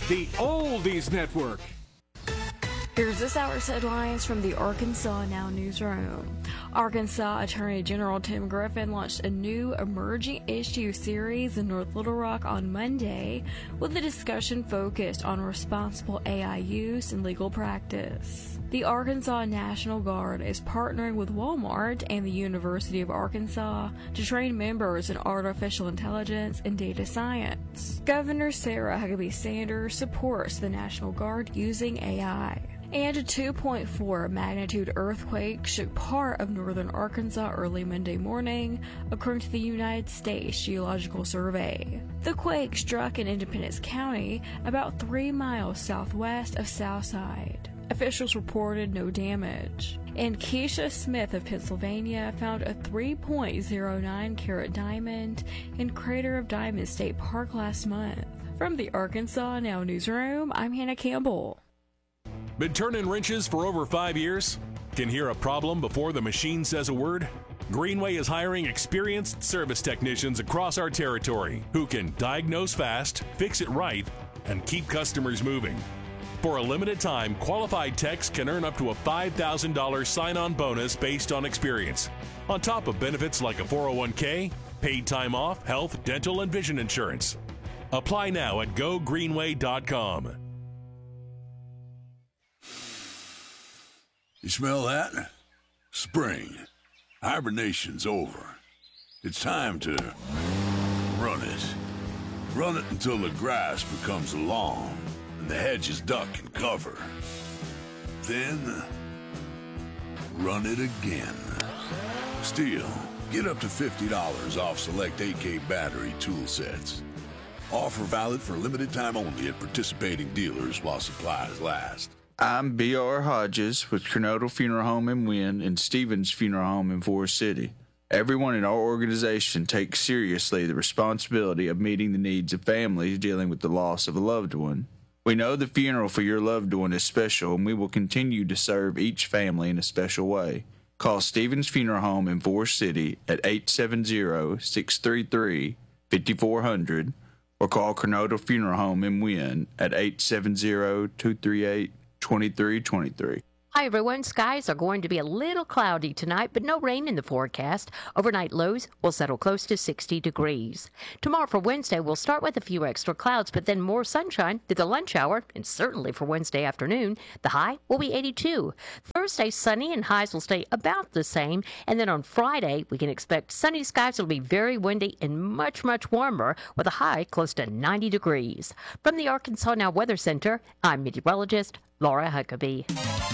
the Oldies Network. Here's this hour's headlines from the Arkansas Now newsroom. Arkansas Attorney General Tim Griffin launched a new emerging issue series in North Little Rock on Monday with a discussion focused on responsible AI use in legal practice. The Arkansas National Guard is partnering with Walmart and the University of Arkansas to train members in artificial intelligence and data science. Governor Sarah Huckabee Sanders supports the National Guard using AI. And a 2.4 magnitude earthquake shook part of northern Arkansas early Monday morning, according to the United States Geological Survey. The quake struck in Independence County, about 3 miles southwest of Southside. Officials reported no damage. And Keisha Smith of Pennsylvania found a 3.09 carat diamond in Crater of Diamonds State Park last month. From the Arkansas Now newsroom, I'm Hannah Campbell. Been turning wrenches for over 5 years? Can hear a problem before the machine says a word? Greenway is hiring experienced service technicians across our territory who can diagnose fast, fix it right, and keep customers moving. For a limited time, qualified techs can earn up to a $5,000 sign-on bonus based on experience, on top of benefits like a 401k, paid time off, health, dental, and vision insurance. Apply now at gogreenway.com. You smell that? Spring. Hibernation's over. It's time to run it. Run it until the grass becomes lawn and the hedges duck and cover. Then, run it again. Still, get up to $50 off select AK battery tool sets. Offer valid for limited time only at participating dealers while supplies last. I'm B.R. Hodges with Kernodle Funeral Home in Wynn and Stevens Funeral Home in Forest City. Everyone in our organization takes seriously the responsibility of meeting the needs of families dealing with the loss of a loved one. We know the funeral for your loved one is special, and we will continue to serve each family in a special way. Call Stevens Funeral Home in Forest City at 870-633-5400 or call Kernodle Funeral Home in Wynn at 870-238-2323. Hi everyone, skies are going to be a little cloudy tonight, but no rain in the forecast. Overnight lows will settle close to 60 degrees. Tomorrow for Wednesday, we'll start with a few extra clouds, but then more sunshine through the lunch hour, and certainly for Wednesday afternoon. The high will be 82. Thursday, sunny, and highs will stay about the same. And then on Friday, we can expect sunny skies. It'll be very windy and much, much warmer, with a high close to 90 degrees. From the Arkansas Now Weather Center, I'm meteorologist Laura Huckabee.